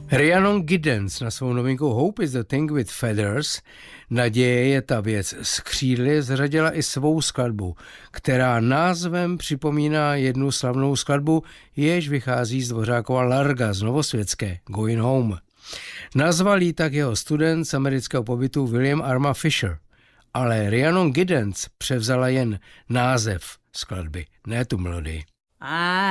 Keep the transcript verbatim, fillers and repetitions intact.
Rhiannon Giddens na svou novinku Hope is the Thing with Feathers, naděje je ta věc s křídly, zařadila i svou skladbu, která názvem připomíná jednu slavnou skladbu, jež vychází z Dvořákova Larga z Novosvětské, Going Home. Nazval jí tak jeho student z amerického pobytu William Arma Fisher, ale Rhiannon Giddens převzala jen název skladby, ne tu melodii.